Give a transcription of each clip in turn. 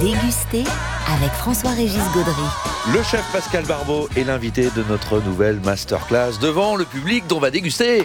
Déguster avec François-Régis Gaudry. Le chef Pascal Barbeau est l'invité de notre nouvelle masterclass devant le public dont on va déguster.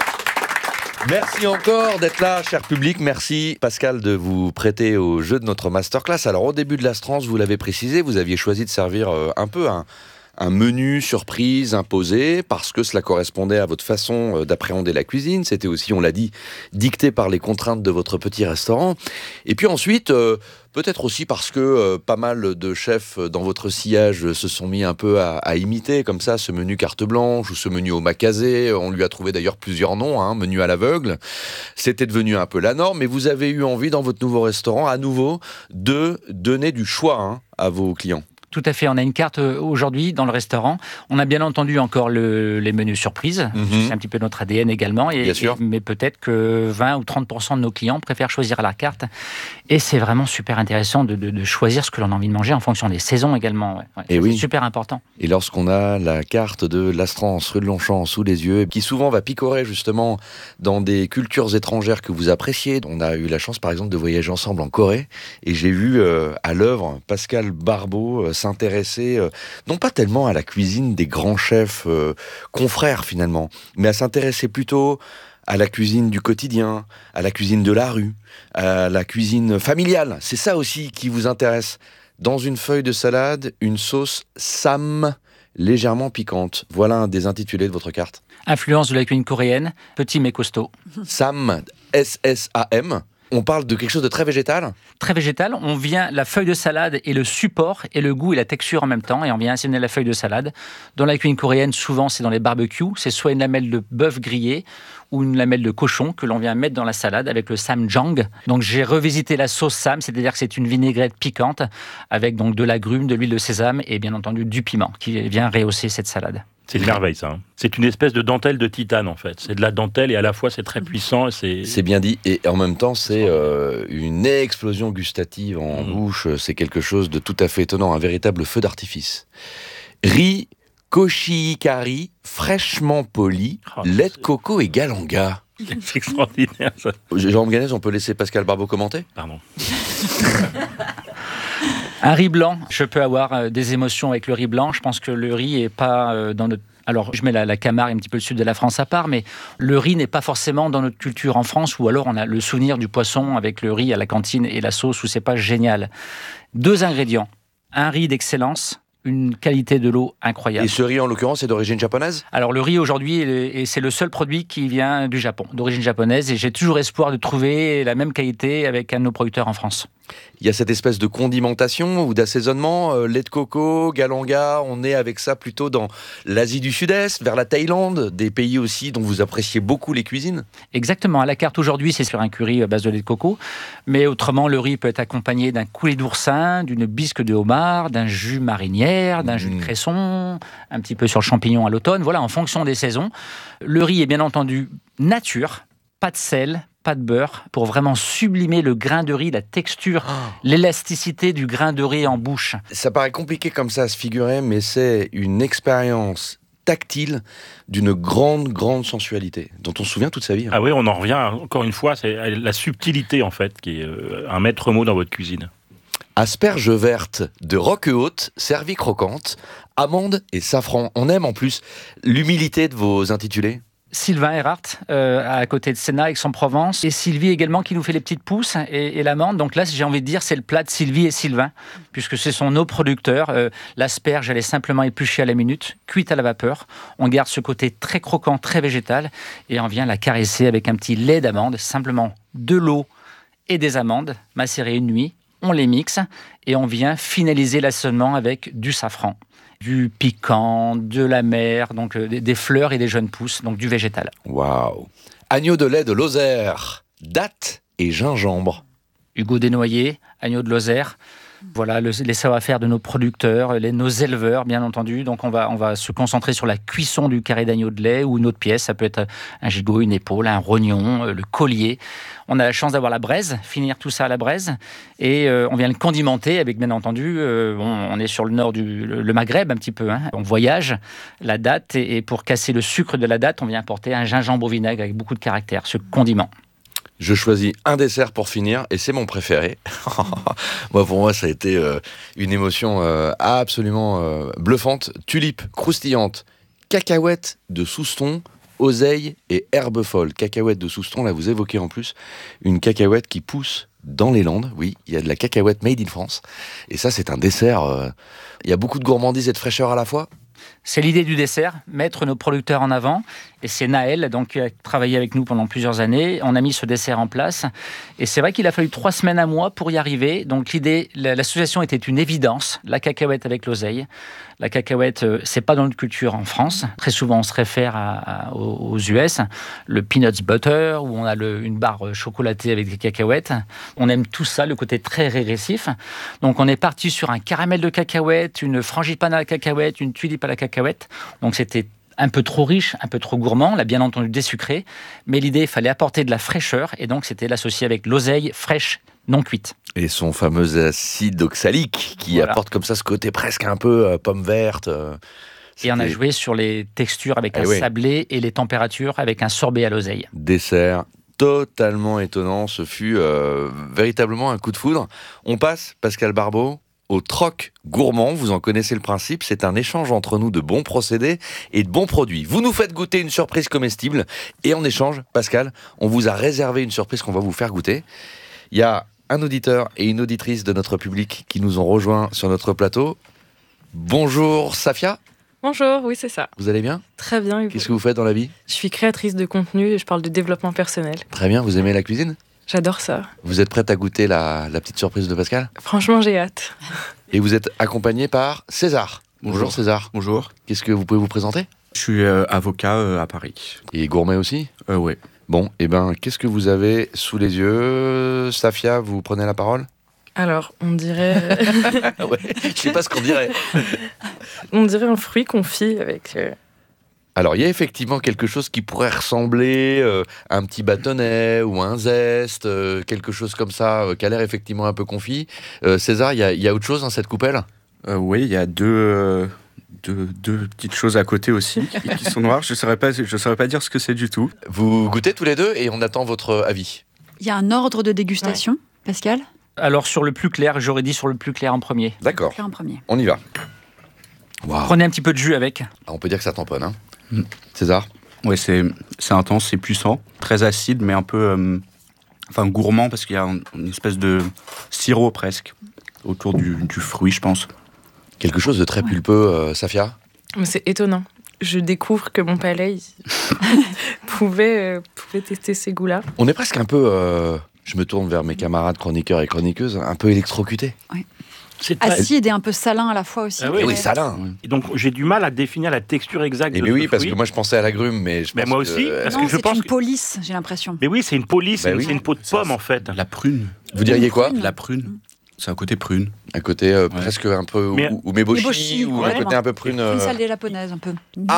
Merci encore d'être là, cher public. Merci Pascal de vous prêter au jeu de notre masterclass. Alors au début de l'Astrance, vous l'avez précisé, vous aviez choisi de servir un peu un menu surprise imposé parce que cela correspondait à votre façon d'appréhender la cuisine. C'était aussi, on l'a dit, dicté par les contraintes de votre petit restaurant. Et puis ensuite, peut-être aussi parce que pas mal de chefs dans votre sillage se sont mis un peu à imiter comme ça ce menu carte blanche ou ce menu au macasé. On lui a trouvé d'ailleurs plusieurs noms, menu à l'aveugle. C'était devenu un peu la norme, mais vous avez eu envie dans votre nouveau restaurant à nouveau de donner du choix à vos clients. Tout à fait, on a une carte aujourd'hui dans le restaurant. On a bien entendu encore les menus surprises, c'est un petit peu notre ADN également, mais peut-être que 20 ou 30% de nos clients préfèrent choisir à la carte. Et c'est vraiment super intéressant de choisir ce que l'on a envie de manger en fonction des saisons également. C'est super important. Et lorsqu'on a la carte de l'Astrance, rue de Longchamp, sous les yeux, qui souvent va picorer justement dans des cultures étrangères que vous appréciez. On a eu la chance par exemple de voyager ensemble en Corée, et j'ai vu à l'œuvre Pascal Barbeau s'intéresser, non pas tellement à la cuisine des grands chefs confrères finalement, mais à s'intéresser plutôt à la cuisine du quotidien, à la cuisine de la rue, à la cuisine familiale. C'est ça aussi qui vous intéresse. Dans une feuille de salade, une sauce Sam légèrement piquante. Voilà un des intitulés de votre carte. Influence de la cuisine coréenne, petit mais costaud. Sam, S-S-A-M. On parle de quelque chose de très végétal ? Très végétal. La feuille de salade est le support et le goût et la texture en même temps. Et on vient assaisonner la feuille de salade. Dans la cuisine coréenne, souvent, c'est dans les barbecues. C'est soit une lamelle de bœuf grillé ou une lamelle de cochon que l'on vient mettre dans la salade avec le samjang. Donc, j'ai revisité la sauce Sam, c'est-à-dire que c'est une vinaigrette piquante avec donc de l'agrumes, de l'huile de sésame et bien entendu du piment qui vient rehausser cette salade. C'est une merveille, ça. C'est une espèce de dentelle de titane, en fait. C'est de la dentelle et à la fois, c'est très puissant. C'est bien dit. Et en même temps, c'est une explosion gustative en bouche. C'est quelque chose de tout à fait étonnant. Un véritable feu d'artifice. Riz, koshikari, fraîchement poli, lait de coco et galanga. C'est extraordinaire, ça. Jérôme Ganès, on peut laisser Pascal Barbeau commenter ? Pardon. Un riz blanc, je peux avoir des émotions avec le riz blanc. Je pense que le riz n'est pas dans notre... Alors, je mets la Camargue, un petit peu le sud de la France à part, mais le riz n'est pas forcément dans notre culture en France, ou alors on a le souvenir du poisson avec le riz à la cantine et la sauce où c'est pas génial. 2 ingrédients. Un riz d'excellence, une qualité de l'eau incroyable. Et ce riz, en l'occurrence, est d'origine japonaise ? Alors, le riz, aujourd'hui, c'est le seul produit qui vient du Japon, d'origine japonaise, et j'ai toujours espoir de trouver la même qualité avec un de nos producteurs en France. Il y a cette espèce de condimentation ou d'assaisonnement, lait de coco, galanga, on est avec ça plutôt dans l'Asie du Sud-Est, vers la Thaïlande, des pays aussi dont vous appréciez beaucoup les cuisines. Exactement, à la carte aujourd'hui c'est sur un curry à base de lait de coco, mais autrement le riz peut être accompagné d'un coulé d'oursin, d'une bisque de homard, d'un jus marinière, d'un jus de cresson, un petit peu sur le champignon à l'automne, voilà, en fonction des saisons. Le riz est bien entendu nature, pas de sel, pas de beurre, pour vraiment sublimer le grain de riz, la texture, l'élasticité du grain de riz en bouche. Ça paraît compliqué comme ça à se figurer, mais c'est une expérience tactile d'une grande sensualité, dont on se souvient toute sa vie. Ah oui, on en revient encore une fois, c'est la subtilité en fait, qui est un maître mot dans votre cuisine. Asperges vertes de Roquehaute, servies croquantes, amandes et safran. On aime en plus l'humilité de vos intitulés. Sylvain Erhardt, à côté de Sénat, Aix-en-Provence. Et Sylvie également, qui nous fait les petites pousses et l'amande. Donc là, j'ai envie de dire, c'est le plat de Sylvie et Sylvain, puisque ce sont nos producteurs. L'asperge, elle est simplement épluchée à la minute, cuite à la vapeur. On garde ce côté très croquant, très végétal, et on vient la caresser avec un petit lait d'amande, simplement de l'eau et des amandes, macérées une nuit. On les mixe et on vient finaliser l'assaisonnement avec du safran, du piquant, de la mer, donc des fleurs et des jeunes pousses, donc du végétal. Waouh! Agneau de lait de Lozère, dattes et gingembre. Hugo Desnoyers, agneau de Lozère. Voilà les savoir-faire de nos producteurs, nos éleveurs, bien entendu. Donc, on va se concentrer sur la cuisson du carré d'agneau de lait ou une autre pièce. Ça peut être un gigot, une épaule, un rognon, le collier. On a la chance d'avoir la braise, finir tout ça à la braise. Et on vient le condimenter avec, bien entendu, on est sur le nord le Maghreb un petit peu. On voyage la date et pour casser le sucre de la date, on vient apporter un gingembre au vinaigre avec beaucoup de caractère, ce condiment. Je choisis un dessert pour finir, et c'est mon préféré. Pour moi, ça a été une émotion absolument bluffante. Tulipe croustillante, cacahuètes de Souston, oseille et herbe folle. Cacahuètes de Souston, là vous évoquez en plus une cacahuète qui pousse dans les Landes. Oui, il y a de la cacahuète made in France. Et ça, c'est un dessert. Il y a beaucoup de gourmandise et de fraîcheur à la fois. C'est l'idée du dessert, mettre nos producteurs en avant. Et c'est Naël donc, qui a travaillé avec nous pendant plusieurs années. On a mis ce dessert en place. Et c'est vrai qu'il a fallu 3 semaines à moi pour y arriver. Donc l'idée, l'association était une évidence. La cacahuète avec l'oseille. La cacahuète, c'est pas dans notre culture en France. Très souvent, on se réfère aux US. Le peanuts butter, où on a une barre chocolatée avec des cacahuètes. On aime tout ça, le côté très régressif. Donc on est parti sur un caramel de cacahuète, une frangipane à la cacahuète, une tulipe à la cacahuète. Donc c'était un peu trop riche, un peu trop gourmand, on l'a bien entendu désucré, mais l'idée, il fallait apporter de la fraîcheur, et donc c'était l'associer avec l'oseille fraîche, non cuite. Et son fameux acide oxalique qui apporte comme ça ce côté presque un peu pomme verte. Et on a joué sur les textures avec un sablé et les températures avec un sorbet à l'oseille. Dessert totalement étonnant, ce fut véritablement un coup de foudre. On passe, Pascal Barbeau, au troc gourmand. Vous en connaissez le principe, c'est un échange entre nous de bons procédés et de bons produits. Vous nous faites goûter une surprise comestible et en échange, Pascal, on vous a réservé une surprise qu'on va vous faire goûter. Il y a un auditeur et une auditrice de notre public qui nous ont rejoints sur notre plateau. Bonjour Safia. Bonjour, oui c'est ça. Vous allez bien ? Très bien. Et vous ? Qu'est-ce que vous faites dans la vie ? Je suis créatrice de contenu et je parle de développement personnel. Très bien, vous aimez la cuisine ? J'adore ça. Vous êtes prête à goûter la petite surprise de Pascal ? Franchement, j'ai hâte. Et vous êtes accompagné par César. Bonjour César. Bonjour. Qu'est-ce que vous pouvez vous présenter ? Je suis avocat à Paris. Et gourmet aussi ? Oui. Bon, qu'est-ce que vous avez sous les yeux ? Safia, vous prenez la parole ? Alors, on dirait... Je sais pas ce qu'on dirait. On dirait un fruit confit avec... Alors, il y a effectivement quelque chose qui pourrait ressembler à un petit bâtonnet ou un zeste, quelque chose comme ça, qui a l'air effectivement un peu confit. César, il y a autre chose dans cette coupelle ? Oui, il y a deux petites choses à côté aussi qui sont noires. Je saurais pas dire ce que c'est du tout. Vous goûtez tous les deux et on attend votre avis. Il y a un ordre de dégustation, Pascal ? Alors sur le plus clair, j'aurais dit sur le plus clair en premier. D'accord. Clair en premier. On y va. Wow. Prenez un petit peu de jus avec. On peut dire que ça tamponne, hein. César ? Oui, c'est intense, c'est puissant, très acide, mais un peu gourmand parce qu'il y a une espèce de sirop presque autour du fruit, je pense. Quelque chose de très pulpeux, Safia ? Mais c'est étonnant. Je découvre que mon palais pouvait tester ces goûts-là. On est presque un peu... je me tourne vers mes camarades chroniqueurs et chroniqueuses, un peu électrocutés. Oui. C'est très... Acide et un peu salin à la fois aussi. Ah oui, oui, salin. Et donc j'ai du mal à définir la texture exacte de ce oui, parce fruit. que moi je pensais à l'agrume, mais je pense moi aussi, que... parce Non, que je c'est pense une que... police, j'ai l'impression. Mais oui, c'est une police, Bah oui. c'est une peau de pomme en fait. La prune. Vous diriez quoi ? La prune. C'est un côté prune. Un côté presque un peu... Mais- ou méboshi, Méboshi, ou un vraiment. côté un peu prune... Une salade japonaise, un peu.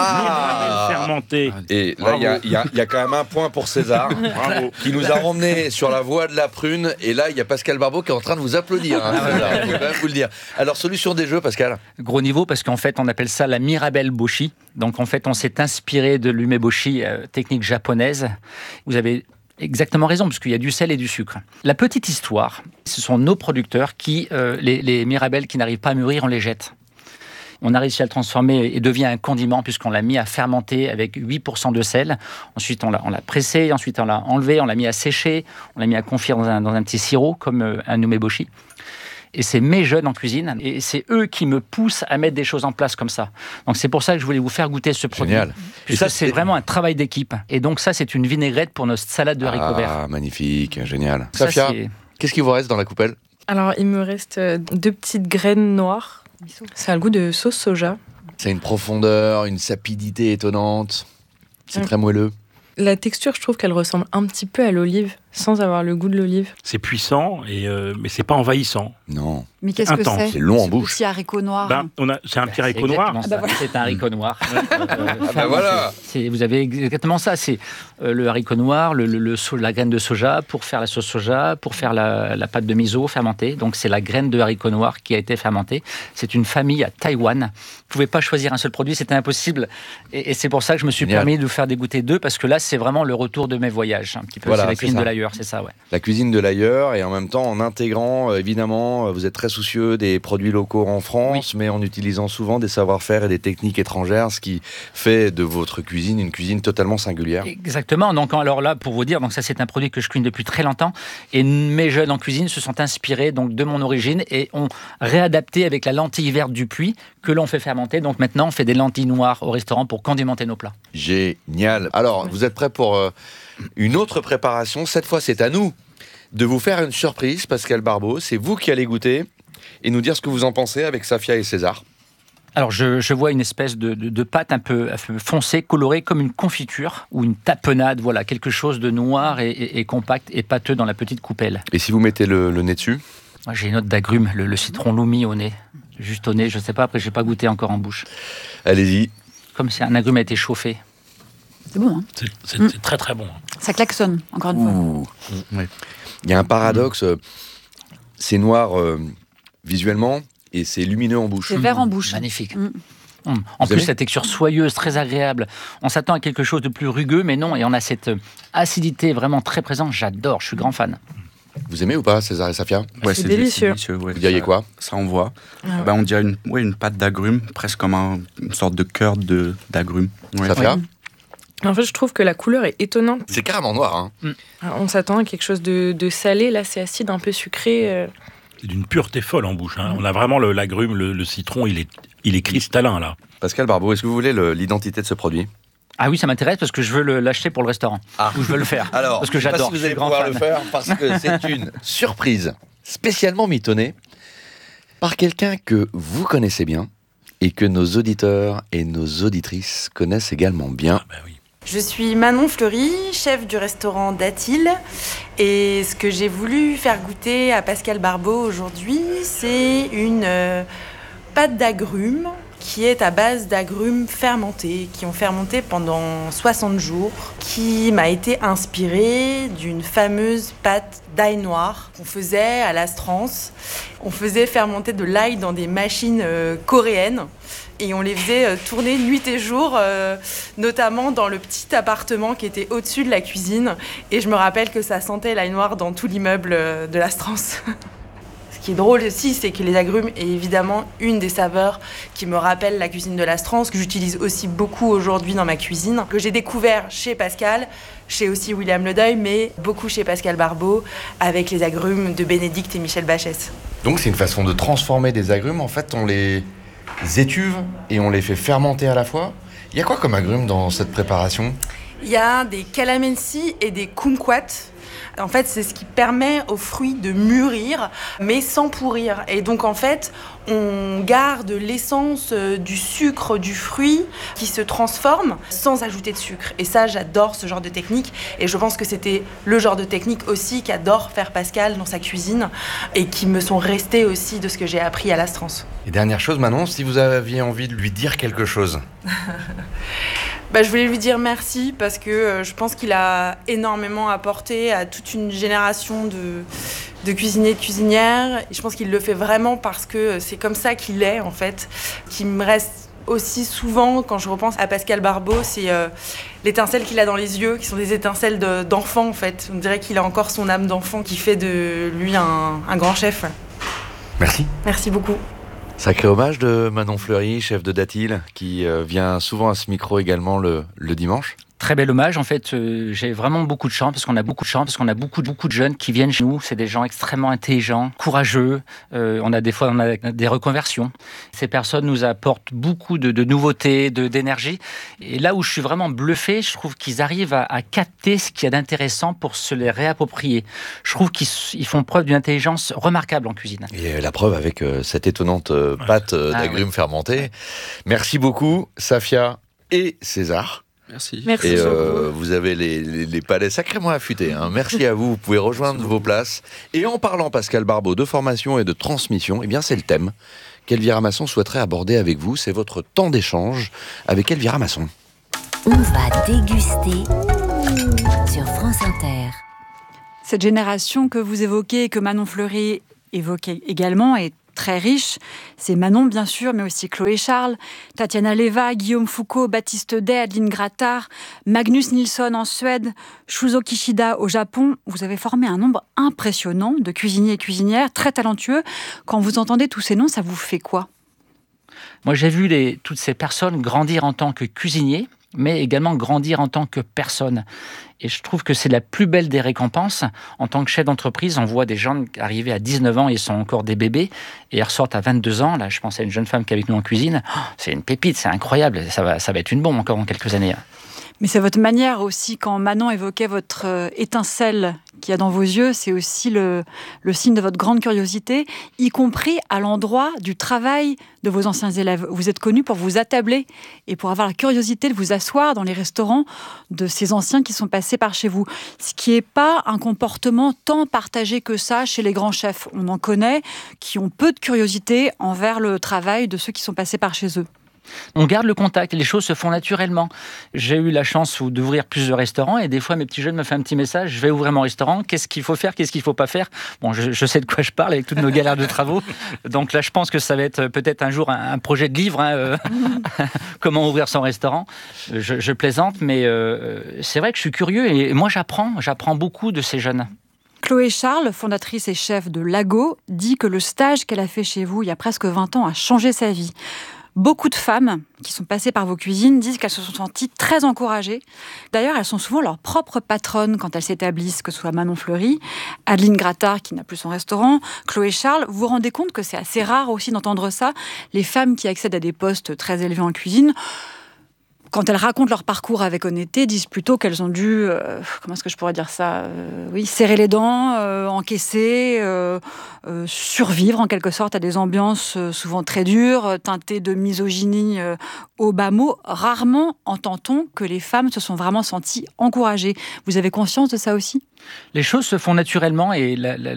Ah Fermenté. Et là, il y a quand même un point pour César, Bravo. qui nous a ramené sur la voie de la prune. Et là, il y a Pascal Barbeau qui est en train de vous applaudir. Hein, César, je vais quand même vous le dire. Alors, solution des jeux, Pascal ? Gros niveau, parce qu'en fait, on appelle ça la Mirabelle Boshi. Donc, en fait, on s'est inspiré de l'umeboshi, technique japonaise. Vous avez exactement raison, parce qu'il y a du sel et du sucre. La petite histoire, ce sont nos producteurs qui, les Mirabelles qui n'arrivent pas à mûrir, on les jette. On a réussi à le transformer et devient un condiment puisqu'on l'a mis à fermenter avec 8% de sel. Ensuite, on l'a pressé, ensuite on l'a enlevé, on l'a mis à sécher, on l'a mis à confire dans un petit sirop comme un umeboshi. Et c'est mes jeunes en cuisine, et c'est eux qui me poussent à mettre des choses en place comme ça. Donc c'est pour ça que je voulais vous faire goûter ce produit. Génial. Puisque ça, c'est vraiment un travail d'équipe. Et donc ça, c'est une vinaigrette pour nos salades de haricots verts. Ah, magnifique, génial. Ça, Safia, c'est- qu'est-ce qu'il vous reste dans la coupelle ? Alors, il me reste 2 petites graines noires. Ça a le goût de sauce soja. C'est une profondeur, une sapidité étonnante. C'est très moelleux. La texture, je trouve qu'elle ressemble un petit peu à l'olive, sans avoir le goût de l'olive. C'est puissant, mais c'est pas envahissant. Non. Mais qu'est-ce que Intense. c'est ? C'est long en Ce bouche. petit haricot noir. C'est un petit C'est haricot noir. exactement ça. voilà. C'est un haricot noir. voilà. Vous avez exactement ça. C'est le haricot noir, la graine de soja pour faire la sauce soja, pour faire la pâte de miso fermentée. Donc c'est la graine de haricot noir qui a été fermentée. C'est une famille à Taïwan. Vous ne pouvez pas choisir un seul produit, c'était impossible. Et c'est pour ça que je me suis Génial. permis de vous faire dégoûter 2, parce que là, c'est vraiment le retour de mes voyages. Un petit peu, Voilà, c'est la c'est cuisine ça. de l'ailleurs. l'ailleurs, c'est ça, ouais. La cuisine de l'ailleurs, et en même temps en intégrant, évidemment, vous êtes très soucieux des produits locaux en France, mais en utilisant souvent des savoir-faire et des techniques étrangères, ce qui fait de votre cuisine une cuisine totalement singulière. Exactement. Donc, alors là, pour vous dire, donc ça c'est un produit que je cuisine depuis très longtemps, et mes jeunes en cuisine se sont inspirés donc de mon origine et ont réadapté avec la lentille verte du Puy que l'on fait fermenter. Donc maintenant, on fait des lentilles noires au restaurant pour condimenter nos plats. Génial. Alors, vous êtes prêts pour une autre préparation. Cette fois, c'est à nous de vous faire une surprise, Pascal Barbeau. C'est vous qui allez goûter et nous dire ce que vous en pensez avec Safia et César. Alors, je vois une espèce de pâte un peu foncée, colorée comme une confiture ou une tapenade. Voilà, quelque chose de noir et compact et pâteux dans la petite coupelle. Et si vous mettez le nez dessus ? Moi, j'ai une note d'agrumes, le citron loumi au nez. Juste au nez, je ne sais pas, après, je n'ai pas goûté encore en bouche. Allez-y. Comme si un agrume a été chauffé. C'est bon, hein. C'est très très bon. Ça klaxonne, encore une fois. Oui. Il y a un paradoxe. C'est noir visuellement et c'est lumineux en bouche. C'est vert en bouche. Magnifique. Mm. En Vous plus, aimez la texture soyeuse, très agréable. On s'attend à quelque chose de plus rugueux, mais non. Et on a cette acidité vraiment très présente. J'adore, je suis grand fan. Vous aimez ou pas, César et Safia ? Ouais, C'est délicieux. Ouais. Vous diriez quoi ? Ça envoie. Ah ouais. On dirait une pâte d'agrumes, presque comme une sorte de cœur d'agrumes. Ouais. Safia ? En fait, je trouve que la couleur est étonnante. C'est carrément noir, hein. On s'attend à quelque chose de salé. Là, c'est acide, un peu sucré. C'est d'une pureté folle en bouche. Hein. On a vraiment l'agrume, le citron, il est cristallin là. Pascal Barbeau, est-ce que vous voulez l'identité de ce produit ? Ah oui, ça m'intéresse parce que je veux l'acheter pour le restaurant. Ou je veux le faire. Alors, parce que je sais pas j'adore. si vous je suis allez grand pouvoir fan. le faire parce que c'est une surprise spécialement mitonnée par quelqu'un que vous connaissez bien et que nos auditeurs et nos auditrices connaissent également bien. Ah bah oui. Je suis Manon Fleury, chef du restaurant Datil. Et ce que j'ai voulu faire goûter à Pascal Barbeau aujourd'hui, c'est une pâte d'agrumes qui est à base d'agrumes fermentés, qui ont fermenté pendant 60 jours, qui m'a été inspirée d'une fameuse pâte d'ail noir qu'on faisait à l'Astrance. On faisait fermenter de l'ail dans des machines coréennes. Et on les faisait tourner nuit et jour, notamment dans le petit appartement qui était au-dessus de la cuisine. Et je me rappelle que ça sentait l'ail noir dans tout l'immeuble de l'Astrance. Ce qui est drôle aussi, c'est que les agrumes est évidemment une des saveurs qui me rappelle la cuisine de l'Astrance, que j'utilise aussi beaucoup aujourd'hui dans ma cuisine, que j'ai découvert chez Pascal, chez aussi William Ledeuil, mais beaucoup chez Pascal Barbeau, avec les agrumes de Bénédicte et Michel Bachès. Donc c'est une façon de transformer des agrumes. En fait, on les étuve et on les fait fermenter à la fois. Il y a quoi comme agrumes dans cette préparation ? Il y a des calamensi et des kumquats. En fait, c'est ce qui permet aux fruits de mûrir, mais sans pourrir. Et donc, en fait, on garde l'essence du sucre du fruit qui se transforme sans ajouter de sucre. Et ça, j'adore ce genre de technique. Et je pense que c'était le genre de technique aussi qu'adore faire Pascal dans sa cuisine et qui me sont restées aussi de ce que j'ai appris à l'Astrance. Et dernière chose, Manon, si vous aviez envie de lui dire quelque chose. Je voulais lui dire merci parce que je pense qu'il a énormément apporté à toute une génération de cuisiniers et de cuisinières. Et je pense qu'il le fait vraiment parce que c'est comme ça qu'il est, en fait. Qui me reste aussi souvent, quand je repense à Pascal Barbeau, c'est l'étincelle qu'il a dans les yeux, qui sont des étincelles d'enfant, en fait. On dirait qu'il a encore son âme d'enfant qui fait de lui un grand chef. Merci. Merci beaucoup. Sacré hommage de Manon Fleury, chef de Datil, qui vient souvent à ce micro également le dimanche. Très bel hommage. En fait, j'ai vraiment beaucoup de chance parce qu'on a beaucoup de jeunes qui viennent chez nous. C'est des gens extrêmement intelligents, courageux. On a des des reconversions. Ces personnes nous apportent beaucoup de nouveautés, d'énergie. Et là où je suis vraiment bluffé, je trouve qu'ils arrivent à capter ce qu'il y a d'intéressant pour se les réapproprier. Je trouve qu'ils font preuve d'une intelligence remarquable en cuisine. Et la preuve avec cette étonnante pâte d'agrumes fermentés. Merci beaucoup, Safia et César. Merci. Merci. Et vous avez les palais sacrément affûtés. Hein. Merci à vous. Vous pouvez rejoindre vos places. Et en parlant, Pascal Barbeau, de formation et de transmission, eh bien c'est le thème qu'Elvira Masson souhaiterait aborder avec vous. C'est votre temps d'échange avec Elvira Masson. On va déguster sur France Inter. Cette génération que vous évoquez et que Manon Fleury évoquait également est très riche. C'est Manon, bien sûr, mais aussi Chloé Charles, Tatiana Leva, Guillaume Foucault, Baptiste Day, Adeline Grattard, Magnus Nilsson en Suède, Shuzo Kishida au Japon. Vous avez formé un nombre impressionnant de cuisiniers et cuisinières très talentueux. Quand vous entendez tous ces noms, ça vous fait quoi ? Moi, j'ai vu toutes ces personnes grandir en tant que cuisiniers, mais également grandir en tant que personne. Et je trouve que c'est la plus belle des récompenses. En tant que chef d'entreprise, on voit des gens arriver à 19 ans, ils sont encore des bébés, et ils ressortent à 22 ans. Là, je pense à une jeune femme qui est avec nous en cuisine. Oh, c'est une pépite, c'est incroyable. Ça va être une bombe encore en quelques années. Mais c'est votre manière aussi, quand Manon évoquait votre étincelle qu'il y a dans vos yeux, c'est aussi le signe de votre grande curiosité, y compris à l'endroit du travail de vos anciens élèves. Vous êtes connu pour vous attabler et pour avoir la curiosité de vous asseoir dans les restaurants de ces anciens qui sont passés par chez vous. Ce qui n'est pas un comportement tant partagé que ça chez les grands chefs. On en connaît qui ont peu de curiosité envers le travail de ceux qui sont passés par chez eux. On garde le contact, les choses se font naturellement. J'ai eu la chance d'ouvrir plusieurs restaurants et des fois mes petits jeunes me font un petit message, je vais ouvrir mon restaurant, qu'est-ce qu'il faut faire, qu'est-ce qu'il ne faut pas faire. Bon, je sais de quoi je parle avec toutes nos galères de travaux. Donc là, je pense que ça va être peut-être un jour un projet de livre, comment ouvrir son restaurant. Je plaisante, mais c'est vrai que je suis curieux et moi j'apprends beaucoup de ces jeunes. Chloé Charles, fondatrice et chef de Lago, dit que le stage qu'elle a fait chez vous il y a presque 20 ans a changé sa vie. Beaucoup de femmes qui sont passées par vos cuisines disent qu'elles se sont senties très encouragées. D'ailleurs, elles sont souvent leurs propres patronnes quand elles s'établissent, que ce soit Manon Fleury, Adeline Grattard qui n'a plus son restaurant, Chloé Charles. Vous vous rendez compte que c'est assez rare aussi d'entendre ça. Les femmes qui accèdent à des postes très élevés en cuisine, quand elles racontent leur parcours avec honnêteté, disent plutôt qu'elles ont dû, comment est-ce que je pourrais dire ça, serrer les dents, encaisser, survivre en quelque sorte à des ambiances souvent très dures, teintées de misogynie au bas mot. Rarement entend-on que les femmes se sont vraiment senties encouragées. Vous avez conscience de ça aussi ? Les choses se font naturellement et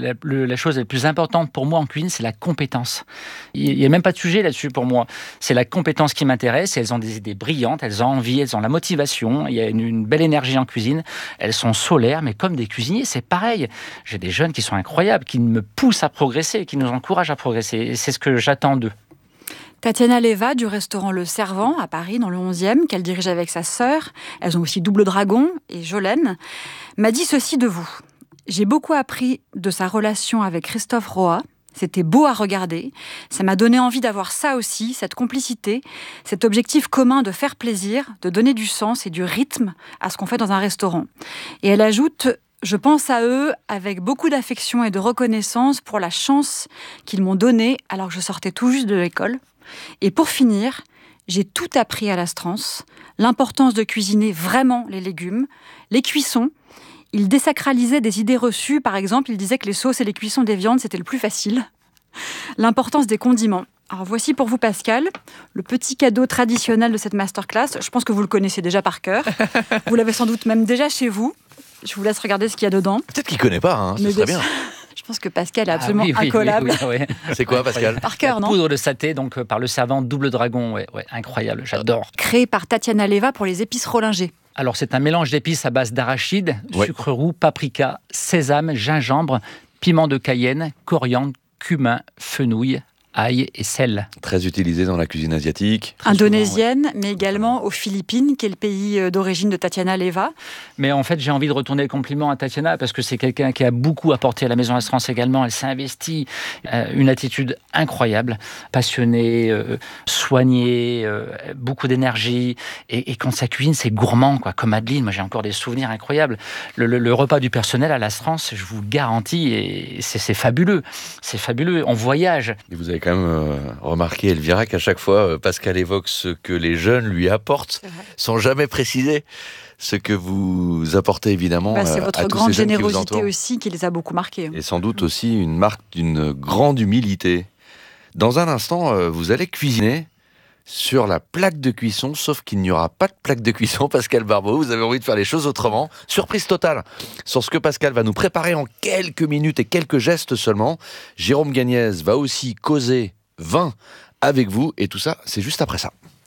la chose la plus importante pour moi en cuisine, c'est la compétence. Il n'y a même pas de sujet là-dessus pour moi. C'est la compétence qui m'intéresse. Elles ont des idées brillantes, elles ont envie, elles ont la motivation. Il y a une belle énergie en cuisine. Elles sont solaires, mais comme des cuisiniers, c'est pareil. J'ai des jeunes qui sont incroyables, qui me poussent à progresser, qui nous encouragent à progresser. Et c'est ce que j'attends d'eux. Tatiana Leva du restaurant Le Servant à Paris, dans le 11e, qu'elle dirige avec sa sœur. Elles ont aussi Double Dragon et Jolène. M'a dit ceci de vous. J'ai beaucoup appris de sa relation avec Christophe Roa. C'était beau à regarder. Ça m'a donné envie d'avoir ça aussi, cette complicité, cet objectif commun de faire plaisir, de donner du sens et du rythme à ce qu'on fait dans un restaurant. Et elle ajoute... Je pense à eux avec beaucoup d'affection et de reconnaissance pour la chance qu'ils m'ont donnée alors que je sortais tout juste de l'école. Et pour finir, j'ai tout appris à l'Astrance, l'importance de cuisiner vraiment les légumes, les cuissons. Il désacralisait des idées reçues, par exemple, il disait que les sauces et les cuissons des viandes, c'était le plus facile. L'importance des condiments. Alors voici pour vous, Pascal, le petit cadeau traditionnel de cette masterclass. Je pense que vous le connaissez déjà par cœur. Vous l'avez sans doute même déjà chez vous. Je vous laisse regarder ce qu'il y a dedans. Peut-être qu'il ne connaît pas, ce serait bien. Je pense que Pascal est absolument incollable. Oui. C'est quoi, Pascal ? Par cœur, non ? Poudre de saté, donc par Le Servant, Double Dragon. Ouais, incroyable, j'adore. Créé par Tatiana Leva pour les épices Rollinger. Alors, c'est un mélange d'épices à base d'arachide, sucre roux, paprika, sésame, gingembre, piment de Cayenne, coriandre, cumin, fenouil, ail et sel. Très utilisé dans la cuisine asiatique. Indonésienne, souvent, mais également aux Philippines, qui est le pays d'origine de Tatiana Leva. Mais en fait, j'ai envie de retourner le compliment à Tatiana, parce que c'est quelqu'un qui a beaucoup apporté à la Maison Astrance également. Elle s'est investie, une attitude incroyable, passionnée, soignée, beaucoup d'énergie. Et quand ça cuisine, c'est gourmand, quoi. Comme Adeline, moi j'ai encore des souvenirs incroyables. Le repas du personnel à l'Astrance, je vous le garantis, et c'est fabuleux. C'est fabuleux, on voyage. Et vous avez quand même remarqué, Elvira, qu'à chaque fois, Pascal évoque ce que les jeunes lui apportent, sans jamais préciser ce que vous apportez évidemment à tous ces jeunes qui vous entourent. C'est votre grande générosité aussi qui les a beaucoup marqués. Et sans doute aussi une marque d'une grande humilité. Dans un instant, vous allez cuisiner sur la plaque de cuisson, sauf qu'il n'y aura pas de plaque de cuisson, Pascal Barbeau. Vous avez envie de faire les choses autrement. Surprise totale sur ce que Pascal va nous préparer en quelques minutes et quelques gestes seulement. Jérôme Gagnez va aussi causer vin avec vous. Et tout ça, c'est juste après ça.